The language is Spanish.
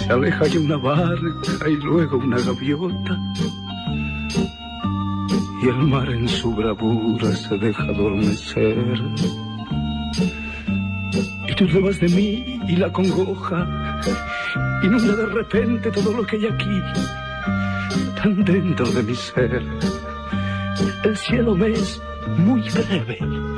Se aleja ya una barca y luego una gaviota, y el mar en su bravura se deja adormecer. Y tú te vas de mí y la congoja inunda de repente todo lo que hay aquí, tan dentro de mi ser. El cielo me es muy breve